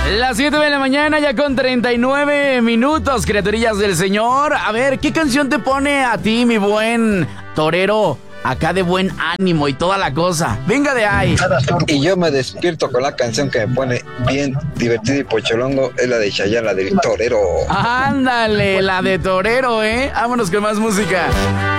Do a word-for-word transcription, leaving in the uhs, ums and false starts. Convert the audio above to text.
Las siete de la mañana ya con treinta y nueve minutos, criaturillas del Señor. A ver, ¿qué canción te pone a ti, mi buen torero? Acá de buen ánimo y toda la cosa. Venga de ahí. Y yo me despierto con la canción que me pone bien divertido y pocholongo. Es la de Chayanne, la del torero. Ándale, la de torero, ¿eh? Vámonos con más música.